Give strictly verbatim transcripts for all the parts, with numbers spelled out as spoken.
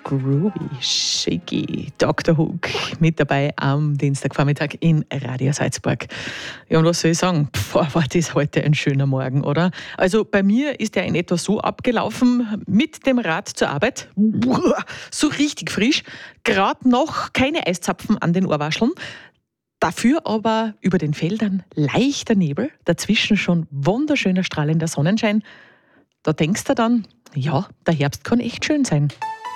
Groovy, shaky, Doktor Hook mit dabei am Dienstagvormittag in Radio Salzburg. Ja, und was soll ich sagen? Pff, war das heute ein schöner Morgen, oder? Also bei mir ist der in etwa so abgelaufen, mit dem Rad zur Arbeit, so richtig frisch, gerade noch keine Eiszapfen an den Ohrwascheln. Dafür aber über den Feldern leichter Nebel, dazwischen schon wunderschöner strahlender Sonnenschein. Da denkst du dann, ja, der Herbst kann echt schön sein.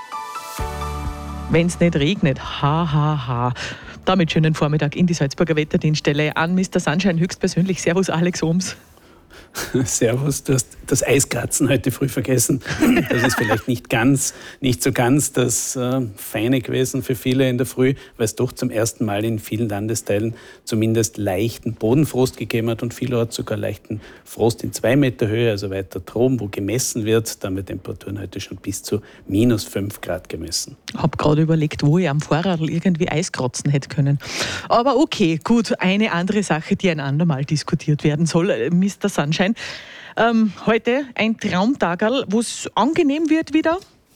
Wenn es nicht regnet, ha, ha, ha. Damit schönen Vormittag in die Salzburger Wetterdienststelle an Mister Sunshine höchstpersönlich. Servus, Alex Ohms. Servus, du hast das Eiskratzen heute früh vergessen. Das ist vielleicht nicht ganz, nicht so ganz das äh, Feine gewesen für viele in der Früh, weil es doch zum ersten Mal in vielen Landesteilen zumindest leichten Bodenfrost gegeben hat und vielerorts sogar leichten Frost in zwei Meter Höhe, also weiter droben, wo gemessen wird. Da haben wir Temperaturen heute schon bis zu minus fünf Grad gemessen. Ich habe gerade überlegt, wo ich am Fahrrad irgendwie Eis kratzen hätte können. Aber okay, gut, eine andere Sache, die ein andermal diskutiert werden soll, Mister Sunshine. Ähm, heute ein Traumtagerl, wo es angenehm wird wieder?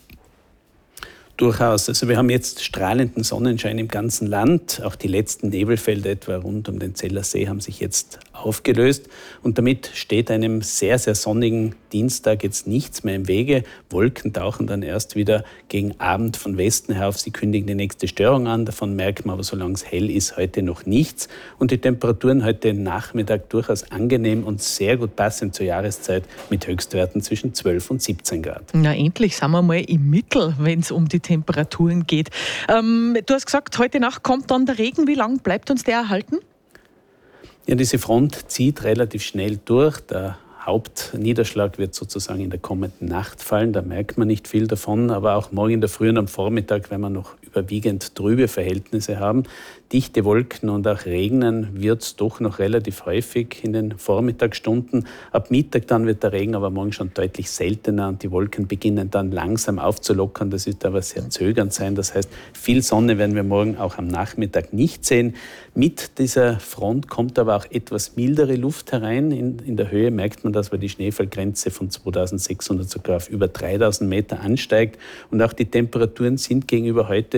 Durchaus. Also wir haben jetzt strahlenden Sonnenschein im ganzen Land. Auch die letzten Nebelfelder etwa rund um den Zeller See haben sich jetzt aufgelöst. Und damit steht einem sehr, sehr sonnigen Dienstag jetzt nichts mehr im Wege. Wolken tauchen dann erst wieder gegen Abend von Westen her auf. Sie kündigen die nächste Störung an. Davon merkt man aber, solange es hell ist, heute noch nichts. Und die Temperaturen heute Nachmittag durchaus angenehm und sehr gut passend zur Jahreszeit mit Höchstwerten zwischen zwölf und siebzehn Grad. Na, endlich sind wir mal im Mittel, wenn es um die Temperaturen geht. Ähm, du hast gesagt, heute Nacht kommt dann der Regen. Wie lange bleibt uns der erhalten? Ja, diese Front zieht relativ schnell durch. Der Hauptniederschlag wird sozusagen in der kommenden Nacht fallen. Da merkt man nicht viel davon. Aber auch morgen in der Früh und am Vormittag werden wir noch überwiegend trübe Verhältnisse haben. Dichte Wolken und auch Regnen wird es doch noch relativ häufig in den Vormittagsstunden. Ab Mittag dann wird der Regen aber morgen schon deutlich seltener und die Wolken beginnen dann langsam aufzulockern. Das wird aber sehr zögernd sein. Das heißt, viel Sonne werden wir morgen auch am Nachmittag nicht sehen. Mit dieser Front kommt aber auch etwas mildere Luft herein. In, in der Höhe merkt man das, weil die Schneefallgrenze von zweitausendsechshundert sogar auf über dreitausend Meter ansteigt. Und auch die Temperaturen sind gegenüber heute